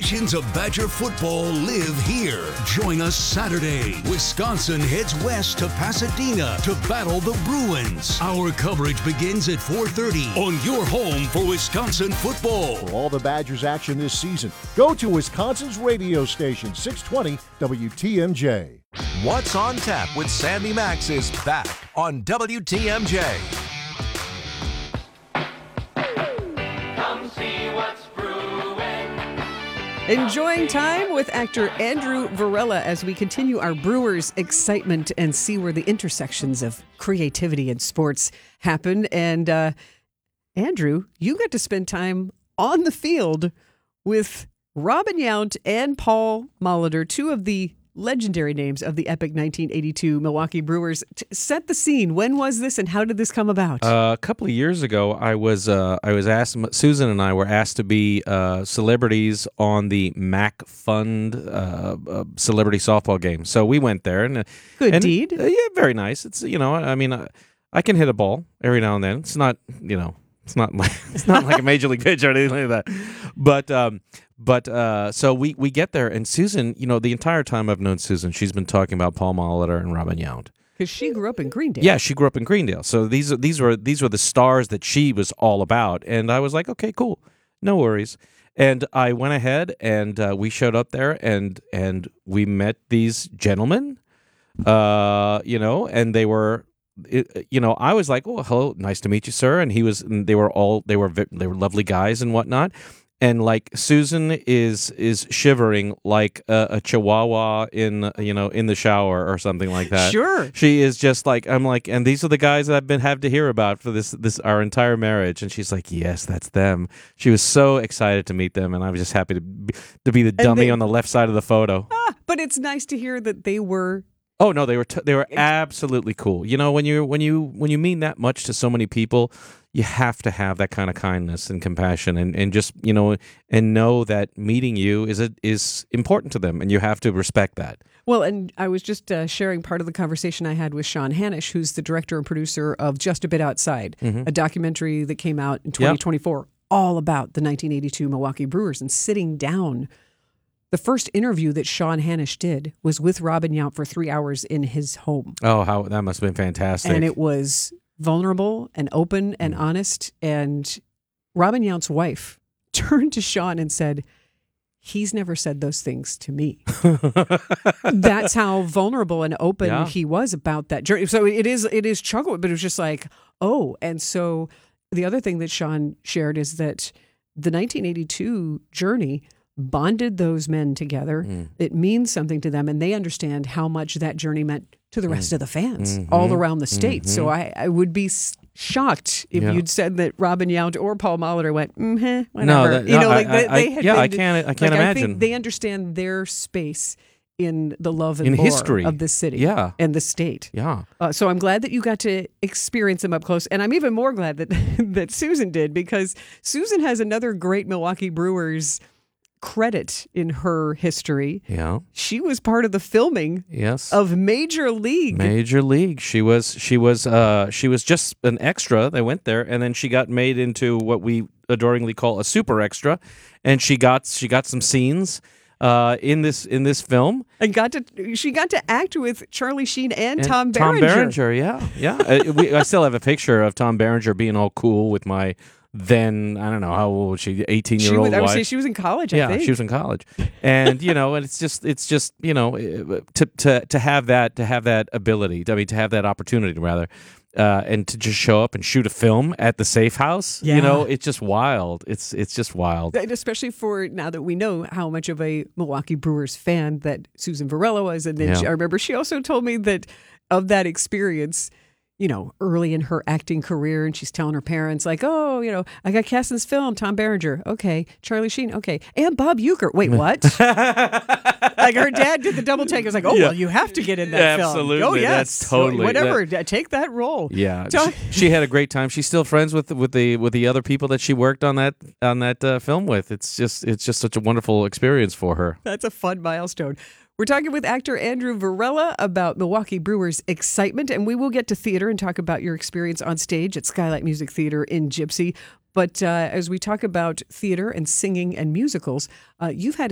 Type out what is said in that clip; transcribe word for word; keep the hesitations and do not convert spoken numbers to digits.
Traditions of Badger football live here. Join us Saturday. Wisconsin heads west to Pasadena to battle the Bruins. Our coverage begins at four thirty on your home for Wisconsin football. For all the Badgers action this season, go to Wisconsin's radio station, six twenty W T M J. What's on Tap with Sandy Max is back on W T M J. Come see what's brewing. Enjoying time with actor Andrew Varela as we continue our Brewers excitement and see where the intersections of creativity and sports happen. And uh, Andrew, you got to spend time on the field with Robin Yount and Paul Molitor, two of the legendary names of the epic nineteen eighty-two Milwaukee Brewers. T- set the scene. When was this, and how did this come about? Uh, a couple of years ago, I was uh, I was asked. Susan and I were asked to be uh, celebrities on the Mac Fund uh, uh, celebrity softball game. So we went there, and uh, Good and, deed. Uh, yeah, very nice. It's you know, I mean, uh, I can hit a ball every now and then. It's not you know. It's not like it's not like a major league pitch or anything like that, but um, but uh, so we, we get there, and Susan, you know, the entire time I've known Susan, she's been talking about Paul Molitor and Robin Yount. Because she grew up in Greendale. Yeah, she grew up in Greendale. So these are these were these were the stars that she was all about, and I was like, okay, cool, no worries. And I went ahead, and uh, we showed up there, and and we met these gentlemen, uh, you know, and they were. It, you know, I was like, "Oh, hello, nice to meet you, sir." And he was, and they were all, they were, they were lovely guys and whatnot. And like Susan is is shivering like a, a chihuahua in, you know, in the shower or something like that. Sure, she is just like, I'm like, and these are the guys that I've been have to hear about for this this our entire marriage. And she's like, yes, that's them. She was so excited to meet them, and I was just happy to be, to be the dummy they, on the left side of the photo. Ah, but it's nice to hear that they were. Oh no, they were t- they were absolutely cool. You know, when you when you when you mean that much to so many people, you have to have that kind of kindness and compassion, and, and just you know, and know that meeting you is a, is important to them, and you have to respect that. Well, and I was just uh, sharing part of the conversation I had with Sean Hanish, who's the director and producer of Just a Bit Outside, mm-hmm. a documentary that came out in twenty twenty-four, yep. all about the nineteen eighty-two Milwaukee Brewers, and sitting down. The first interview that Sean Hanish did was with Robin Yount for three hours in his home. Oh, how that must have been fantastic. And it was vulnerable and open and honest. And Robin Yount's wife turned to Sean and said, he's never said those things to me. That's how vulnerable and open yeah. he was about that journey. So it is, it is chuckle, but it was just like, oh. And so the other thing that Sean shared is that the nineteen eighty-two journey bonded those men together. Mm. It means something to them, and they understand how much that journey meant to the rest mm. of the fans mm-hmm. all around the state. Mm-hmm. So I, I would be shocked if yeah. you'd said that Robin Yount or Paul Molitor went, mm-hmm, whatever. No, that, you know, no, like I, they, I, they had yeah, been, I can't, I can't like, imagine. I think they understand their space in the love and in lore history of the city yeah. and the state. Yeah. Uh, so I'm glad that you got to experience them up close. And I'm even more glad that that Susan did, because Susan has another great Milwaukee Brewers credit in her history. Yeah. She was part of the filming yes. of Major League. Major League. She was she was uh she was just an extra. They went there, and then she got made into what we adoringly call a super extra, and she got she got some scenes uh in this in this film. And got to she got to act with Charlie Sheen and, and Tom Berenger. Tom Berenger, yeah. Yeah. I, we, I still have a picture of Tom Berenger being all cool with my then I don't know how old was she, eighteen year old I would wife. say she was in college. I yeah, think. she was in college, and you know, and it's just, it's just, you know, to to to have that, to have that ability, I mean, to have that opportunity, rather, uh, and to just show up and shoot a film at the Safe House. Yeah. You know, it's just wild. It's it's just wild, and especially for now that we know how much of a Milwaukee Brewers fan that Susan Varela was, and then Yeah. she, I remember she also told me that of that experience. You know, early in her acting career, and she's telling her parents, like, oh, you know, I got cast in this film, Tom Berenger, okay, Charlie Sheen, okay, and Bob Uecker. Wait, what? Like, her dad did the double take. It was like, oh, Yeah. well, you have to get in that film. Absolutely. Oh, yes. That's totally- Whatever, take that role. Yeah, So- she, she had a great time. She's still friends with with the with the other people that she worked on that on that uh, film with. It's just it's just such a wonderful experience for her. That's a fun milestone. We're talking with actor Andrew Varela about Milwaukee Brewers' excitement, and we will get to theater and talk about your experience on stage at Skylight Music Theater in Gypsy. But uh, as we talk about theater and singing and musicals, uh, you've had